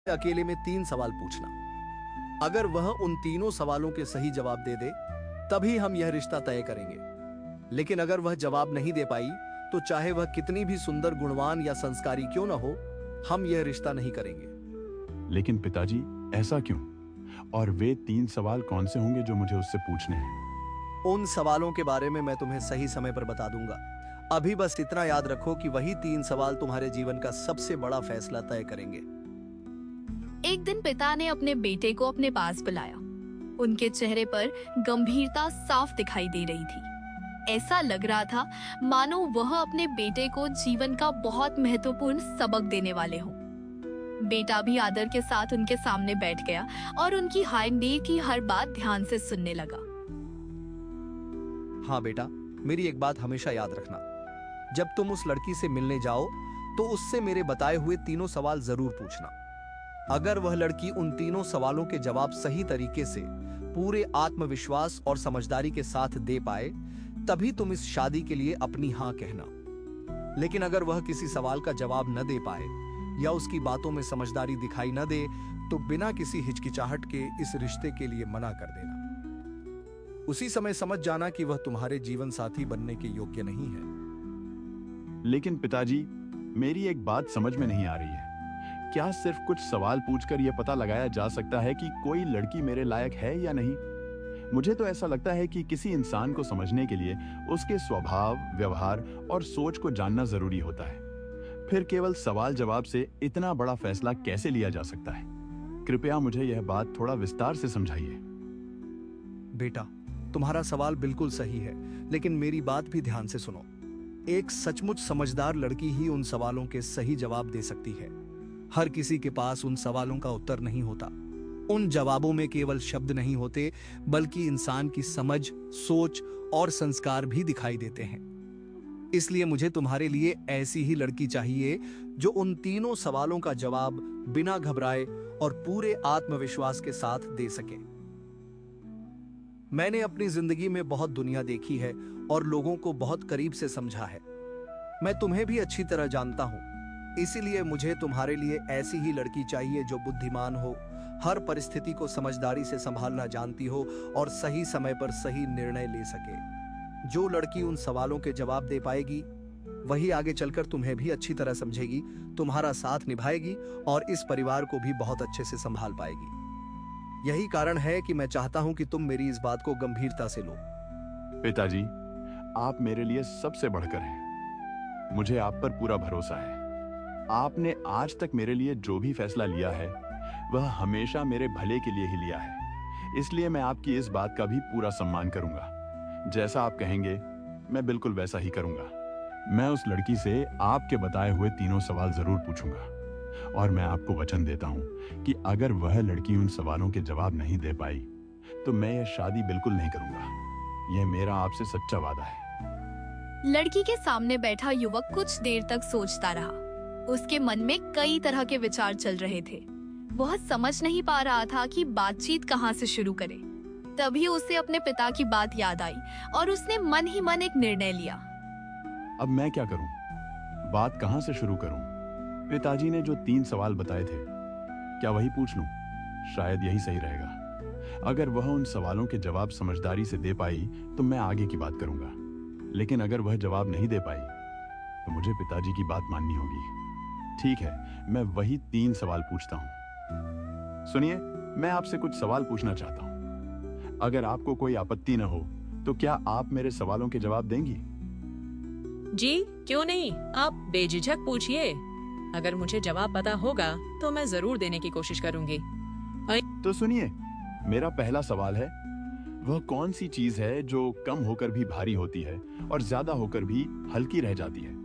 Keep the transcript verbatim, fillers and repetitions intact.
अकेले में तीन सवाल पूछना। अगर वह उन तीनों सवालों के सही जवाब दे दे तभी हम यह रिश्ता तय करेंगे। लेकिन अगर वह जवाब नहीं दे पाई तो चाहे वह कितनी भी सुंदर, गुणवान या संस्कारी क्यों न हो, हम यह रिश्ता नहीं करेंगे। लेकिन पिताजी, ऐसा क्यों? और वे तीन सवाल कौन से होंगे जो मुझे उससे पूछने हैं? उन सवालों के बारे में मैं तुम्हें सही समय पर बता दूंगा। अभी बस इतना याद रखो कि वही तीन सवाल तुम्हारे जीवन का सबसे बड़ा फैसला तय करेंगे। एक दिन पिता ने अपने बेटे को अपने पास बुलाया। उनके चेहरे पर गंभीरता साफ दिखाई दे रही थी। ऐसा लग रहा था मानो वह अपने बेटे को जीवन का बहुत महत्वपूर्ण सबक देने वाले हों। बेटा भी आदर के साथ उनके सामने बैठ गया और उनकी हाय ने की हर बात ध्यान से सुनने लगा। हाँ बेटा, मेरी एक बात हमेशा याद रखना। जब तुम उस लड़की से मिलने जाओ तो उससे मेरे बताए हुए तीनों सवाल जरूर पूछना। अगर वह लड़की उन तीनों सवालों के जवाब सही तरीके से, पूरे आत्मविश्वास और समझदारी के साथ दे पाए, तभी तुम इस शादी के लिए अपनी हाँ कहना। लेकिन अगर वह किसी सवाल का जवाब न दे पाए या उसकी बातों में समझदारी दिखाई न दे तो बिना किसी हिचकिचाहट के इस रिश्ते के लिए मना कर देना। उसी समय समझ जाना कि वह तुम्हारे जीवन साथी बनने के योग्य नहीं है। लेकिन पिताजी, मेरी एक बात समझ में नहीं आ रही है। क्या सिर्फ कुछ सवाल पूछकर यह पता लगाया जा सकता है कि कोई लड़की मेरे लायक है या नहीं? मुझे तो ऐसा लगता है कि किसी इंसान को समझने के लिए उसके स्वभाव, व्यवहार और सोच को जानना जरूरी होता है। फिर केवल सवाल जवाब से इतना बड़ा फैसला कैसे लिया जा सकता है? कृपया मुझे यह बात थोड़ा विस्तार से समझाइए। बेटा, तुम्हारा सवाल बिल्कुल सही है, लेकिन मेरी बात भी ध्यान से सुनो। एक सचमुच समझदार लड़की ही उन सवालों के सही जवाब दे सकती है। हर किसी के पास उन सवालों का उत्तर नहीं होता। उन जवाबों में केवल शब्द नहीं होते, बल्कि इंसान की समझ, सोच और संस्कार भी दिखाई देते हैं। इसलिए मुझे तुम्हारे लिए ऐसी ही लड़की चाहिए जो उन तीनों सवालों का जवाब बिना घबराए और पूरे आत्मविश्वास के साथ दे सके। मैंने अपनी जिंदगी में बहुत दुनिया देखी है और लोगों को बहुत करीब से समझा है। मैं तुम्हें भी अच्छी तरह जानता हूं। इसीलिए मुझे तुम्हारे लिए ऐसी ही लड़की चाहिए जो बुद्धिमान हो, हर परिस्थिति को समझदारी से संभालना जानती हो और सही समय पर सही निर्णय ले सके। जो लड़की उन सवालों के जवाब दे पाएगी वही आगे चलकर तुम्हें भी अच्छी तरह समझेगी, तुम्हारा साथ निभाएगी और इस परिवार को भी बहुत अच्छे से संभाल पाएगी। यही कारण है कि मैं चाहता हूं कि तुम मेरी इस बात को गंभीरता से लो। पिताजी, आप मेरे लिए सबसे बढ़कर हैं। मुझे आप पर पूरा भरोसा है। आपने आज तक मेरे लिए जो भी फैसला लिया है वह हमेशा मेरे भले के लिए ही लिया है। इसलिए मैं आपकी इस बात का भी पूरा सम्मान करूंगा। जैसा आप कहेंगे मैं बिल्कुल वैसा ही करूंगा। मैं उस लड़की से आपके बताए हुए तीनों सवाल जरूर पूछूंगा और मैं आपको वचन देता हूं कि अगर वह लड़की उन सवालों के जवाब नहीं दे पाई तो मैं यह शादी बिल्कुल नहीं करूंगा। यह मेरा आपसे सच्चा वादा है। लड़की के सामने बैठा युवक कुछ देर तक सोचता रहा। उसके मन में कई तरह के विचार चल रहे थे। वह समझ नहीं पा रहा था कि बातचीत कहां से शुरू करे। तभी उसे अपने पिता की बात याद आई और उसने मन ही मन एक निर्णय लिया। अब मैं क्या करूं? बात कहां से शुरू करूं? पिताजी ने जो तीन सवाल बताए थे, क्या वही पूछ लूं? शायद यही सही रहेगा। अगर वह उन सवालों के जवाब समझदारी से दे पाई तो मैं आगे की बात करूंगा। लेकिन अगर वह जवाब नहीं दे पाई तो मुझे पिताजी की बात माननी होगी। ठीक है, मैं वही तीन सवाल पूछता हूं। सुनिए, मैं आपसे कुछ सवाल पूछना चाहता हूं। अगर आपको कोई आपत्ति न हो तो क्या आप मेरे सवालों के जवाब देंगी? जी, क्यों नहीं, आप बेझिझक पूछिए। अगर मुझे जवाब पता होगा तो मैं जरूर देने की कोशिश करूंगी। तो सुनिए, मेरा पहला सवाल है, वह कौन सी चीज है जो कम होकर भी भारी होती है और ज्यादा होकर भी हल्की रह जाती है?